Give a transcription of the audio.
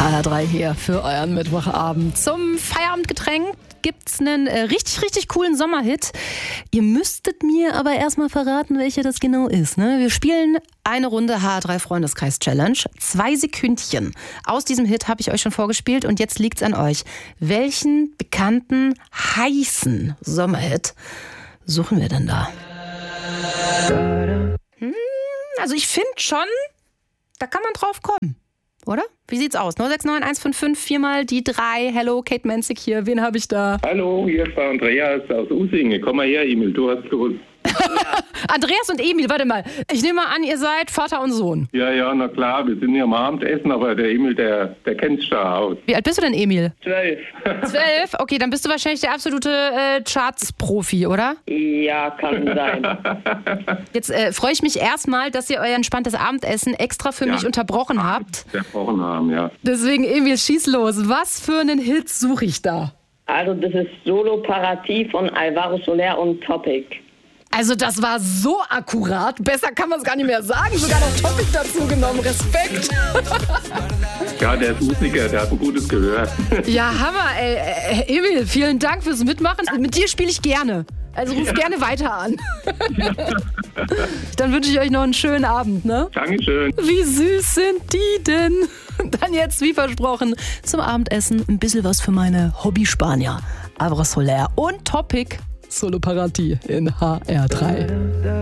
HR3 hier für euren Mittwochabend. Zum Feierabendgetränk gibt's einen richtig coolen Sommerhit. Ihr müsstet mir aber erstmal verraten, welcher das genau ist. Ne? Wir spielen eine Runde HR3 Freundeskreis Challenge. 2 Sekündchen aus diesem Hit habe ich euch schon vorgespielt und jetzt liegt's an euch. Welchen bekannten, heißen Sommerhit suchen wir denn da? Also ich finde schon, da kann man drauf kommen. Oder? Wie sieht's aus? 069 155 4 die 3. Hello, Kate Menzig hier. Wen habe ich da? Hallo, hier ist der Andreas aus Usinge. Komm mal her, Emil, du hast los. Andreas und Emil, warte mal. Ich nehme mal an, ihr seid Vater und Sohn. Ja, na klar, wir sind hier am Abendessen, aber der Emil, der kennt sich da aus. Wie alt bist du denn, Emil? 12. 12? Okay, dann bist du wahrscheinlich der absolute Charts-Profi, oder? Ja, kann sein. Jetzt freue ich mich erstmal, dass ihr euer entspanntes Abendessen extra für mich unterbrochen habt. Unterbrochen haben, ja. Deswegen, Emil, schieß los. Was für einen Hit suche ich da? Also das ist Solo Parati von Alvaro Soler und Topic. Also das war so akkurat. Besser kann man es gar nicht mehr sagen. Sogar noch Topic dazu genommen. Respekt. Ja, der ist Musiker, der hat ein gutes Gehör. Ja, Hammer, ey. Emil, vielen Dank fürs Mitmachen. Mit dir spiele ich gerne. Also ruf gerne weiter an. Dann wünsche ich euch noch einen schönen Abend, ne? Dankeschön. Wie süß sind die denn? Dann jetzt, wie versprochen, zum Abendessen ein bisschen was für meine Hobby-Spanier. Alvaro Soler und Topic. Solo Parati in HR3.